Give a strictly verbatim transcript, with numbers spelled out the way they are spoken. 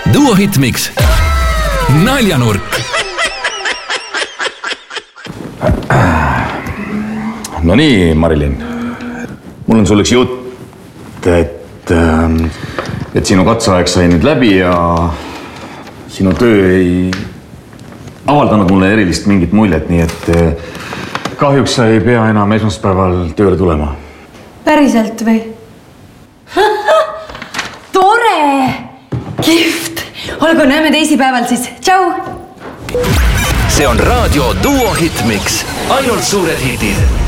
Duo Hitmix. Naljanurk. No nii, Marilyn. Mul on sul üks jutt, et, et sinu katseaeg sai nüüd läbi ja sinu töö ei avaldanud mulle erilist mingit muljet, nii et kahjuks sa ei pea enam esmaspäeval tööle tulema. Päriselt või? Tore! Kihvt! Olgu, näeme teisipäeval siis. Tšau! See on raadio Duo Hitmix. Ainult suured hitid.